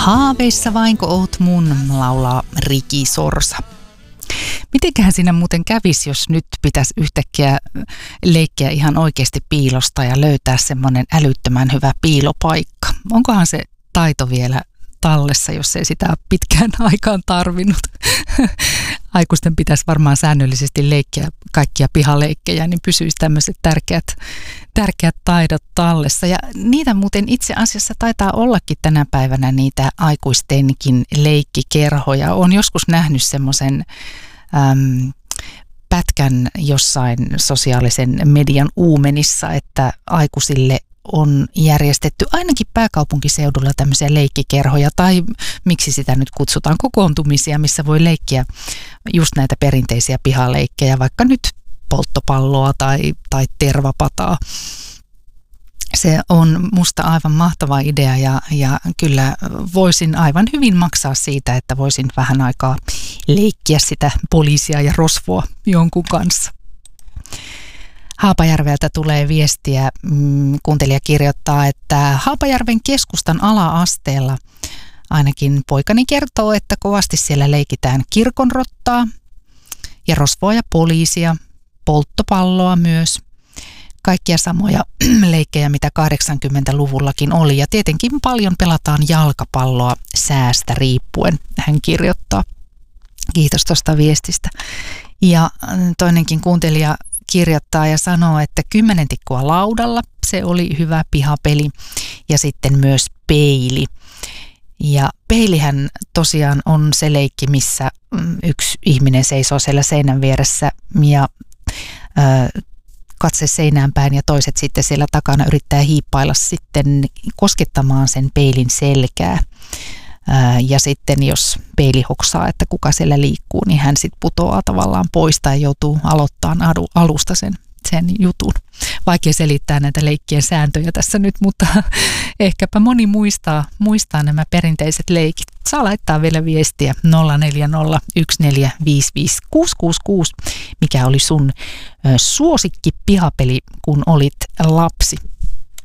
Haaveissa vainko oot mun, laulaa Riki Sorsa. Mitenköhän siinä muuten kävisi, jos nyt pitäisi yhtäkkiä leikkiä ihan oikeasti piilosta ja löytää semmoinen älyttömän hyvä piilopaikka? Onkohan se taito vielä tallessa, jos ei sitä pitkään aikaan tarvinnut? Aikuisten pitäisi varmaan säännöllisesti leikkiä kaikkia pihaleikkejä, niin pysyisi tämmöiset tärkeät taidot tallessa. Ja niitä muuten itse asiassa taitaa ollakin tänä päivänä niitä aikuistenkin leikkikerhoja. Olen joskus nähnyt semmoisen pätkän jossain sosiaalisen median uumenissa, että aikuisille on järjestetty ainakin pääkaupunkiseudulla tämmöisiä leikkikerhoja, tai miksi sitä nyt kutsutaan, kokoontumisia, missä voi leikkiä just näitä perinteisiä pihaleikkejä, vaikka nyt polttopalloa tai tervapataa. Se on musta aivan mahtava idea ja kyllä voisin aivan hyvin maksaa siitä, että voisin vähän aikaa leikkiä sitä poliisia ja rosvoa jonkun kanssa. Haapajärveltä tulee viestiä, kuuntelija kirjoittaa, että Haapajärven keskustan ala-asteella ainakin poikani kertoo, että kovasti siellä leikitään kirkonrottaa ja rosvoa ja poliisia, polttopalloa myös. Kaikkia samoja leikkejä, mitä 80-luvullakin oli, ja tietenkin paljon pelataan jalkapalloa säästä riippuen, hän kirjoittaa. Kiitos tuosta viestistä. Ja toinenkin kuuntelija kirjoittaa ja sanoo, että 10 tikkua laudalla, se oli hyvä pihapeli, ja sitten myös peili. Ja peilihän tosiaan on se leikki, missä yksi ihminen seisoo siellä seinän vieressä ja katse seinään päin ja toiset sitten siellä takana yrittää hiippailla sitten koskettamaan sen peilin selkää. Ja sitten jos peili hoksaa, että kuka siellä liikkuu, niin hän sitten putoaa tavallaan pois tai joutuu aloittamaan alusta sen jutun. Vaikea selittää näitä leikkien sääntöjä tässä nyt, mutta ehkäpä moni muistaa nämä perinteiset leikit. Saa laittaa vielä viestiä 0401455666, mikä oli sun suosikki pihapeli, kun olit lapsi.